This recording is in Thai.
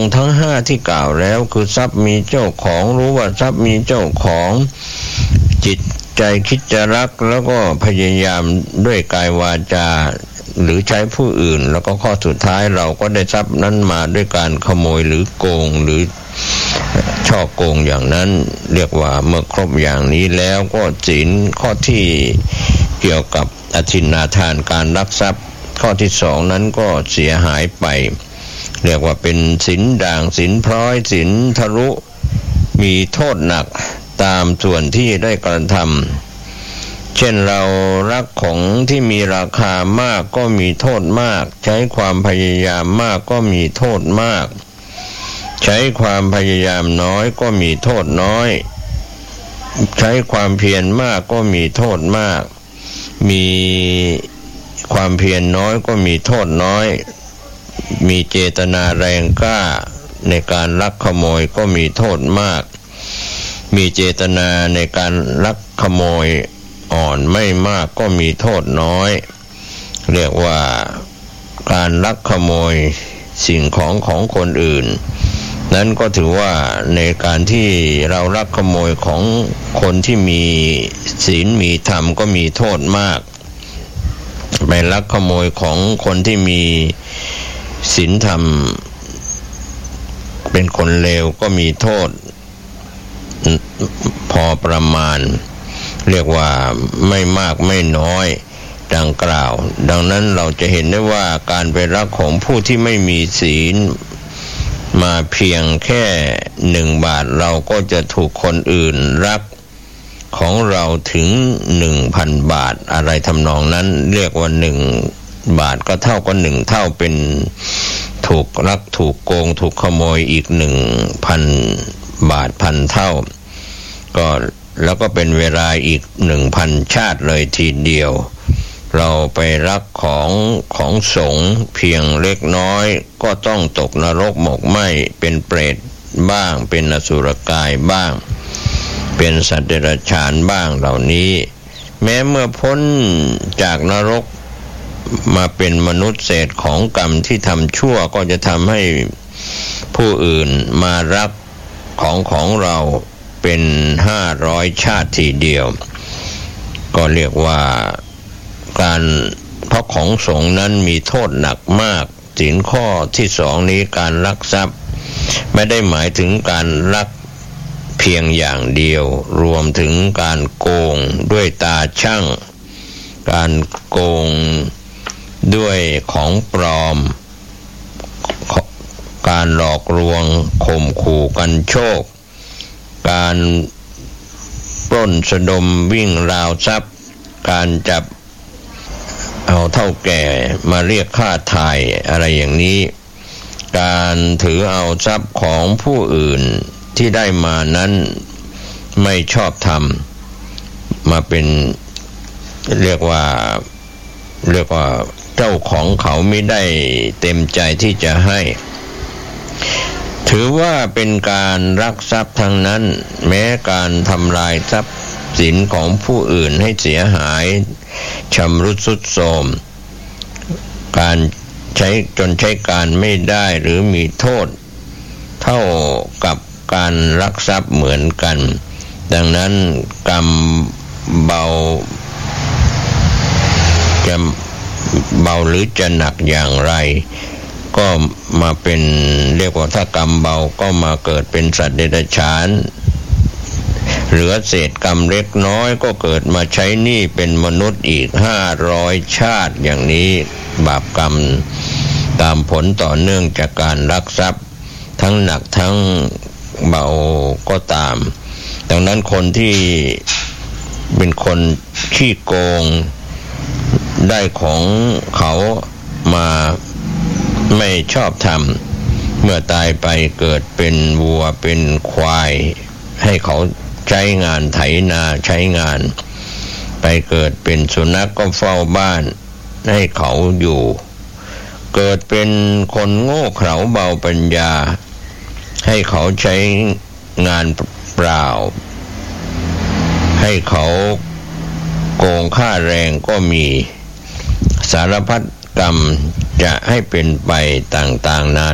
งทั้งห้าที่กล่าวแล้วคือทรัพย์มีเจ้าของรู้ว่าทรัพย์มีเจ้าของจิตใจคิดจะรักแล้วก็พยายามด้วยกายวาจาหรือใช้ผู้อื่นแล้วก็ข้อสุดท้ายเราก็ได้ทรัพย์นั้นมาด้วยการขโมยหรือโกงหรือช่อโกงอย่างนั้นเรียกว่าเมื่อครบอย่างนี้แล้วก็ศีลข้อที่เกี่ยวกับอทินนาทานการลักทรัพย์ข้อที่สองนั้นก็เสียหายไปเรียกว่าเป็นศีลด่างศีลพร้อยศีลทะลุมีโทษหนักตามส่วนที่ได้กระทำเช่นเรารักของที่มีราคามากก็มีโทษมากใช้ความพยายามมากก็มีโทษมากใช้ความพยายามน้อยก็มีโทษน้อยใช้ความเพียรมากก็มีโทษมากมีความเพียรน้อยก็มีโทษน้อยมีเจตนาแรงกล้าในการลักขโมยก็มีโทษมากมีเจตนาในการลักขโมยอ่อนไม่มากก็มีโทษน้อยเรียกว่าการลักขโมยสิ่งของคนอื่นนั้นก็ถือว่าในการที่เราลักขโมยของคนที่มีศีลมีธรรมก็มีโทษมากไปลักขโมยของคนที่มีศีลธรรมเป็นคนเลวก็มีโทษพอประมาณเรียกว่าไม่มากไม่น้อยดังกล่าวดังนั้นเราจะเห็นได้ว่าการไปลักของผู้ที่ไม่มีศีลมาเพียงแค่1 บาทเราก็จะถูกคนอื่นลักของเราถึง 1,000 บาทอะไรทำนองนั้นเรียกว่า1 บาทก็เท่ากับ1 เท่าเป็นถูกลักถูกโกงถูกขโมยอีก 1,000 บาท1,000 เท่าก็แล้วก็เป็นเวลาอีก 1,000 ชาติเลยทีเดียวเราไปรักของสงฆ์เพียงเล็กน้อยก็ต้องตกนรกหมกไหม้เป็นเปรตบ้างเป็นอสุรกายบ้างเป็นสัตว์เดรัจฉานบ้างเหล่านี้แม้เมื่อพ้นจากนรกมาเป็นมนุษย์เศษของกรรมที่ทำชั่วก็จะทำให้ผู้อื่นมารักของเราเป็น500 ชาติทีเดียวก็เรียกว่าการเพราะของสงฆ์นั้นมีโทษหนักมากศีลข้อที่2นี้การลักทรัพย์ไม่ได้หมายถึงการลักเพียงอย่างเดียวรวมถึงการโกงด้วยตาช่างการโกงด้วยของปลอมการหลอกลวงข่มขู่กันโชคการปล้นสะดมวิ่งราวทรัพย์การจับเอาเท่าแก่มาเรียกค่าไถ่อะไรอย่างนี้การถือเอาทรัพย์ของผู้อื่นที่ได้มานั้นไม่ชอบธรรมมาเป็นเรียกว่าเจ้าของเขาไม่ได้เต็มใจที่จะให้ถือว่าเป็นการลักทรัพย์ทั้งนั้นแม้การทำลายทรัพย์สินของผู้อื่นให้เสียหายชำรุดทรุดโทรมการใช้การไม่ได้หรือมีโทษเท่ากับการลักทรัพย์เหมือนกันดังนั้นกรรมเบาจะเบาหรือจะหนักอย่างไรก็มาเป็นเรียกว่าถ้ากรรมเบาก็มาเกิดเป็นสัตว์เดรัจฉานเหลือเศษกรรมเล็กน้อยก็เกิดมาใช้หนี้เป็นมนุษย์อีก500 ชาติอย่างนี้บาปกรรมตามผลต่อเนื่องจากการลักทรัพย์ทั้งหนักทั้งเบาก็ตามดังนั้นคนที่เป็นคนขี้โกงได้ของเขามาไม่ชอบธรรมเมื่อตายไปเกิดเป็นวัวเป็นควายให้เขาใช้งานไถนาใช้งานไปเกิดเป็นสุนัขก็เฝ้าบ้านให้เขาอยู่เกิดเป็นคนโง่เขลาเบาปัญญาให้เขาใช้งานเปล่าให้เขาโกงค่าแรงก็มีสารพัดกรรมจะให้เป็นไปต่างๆนา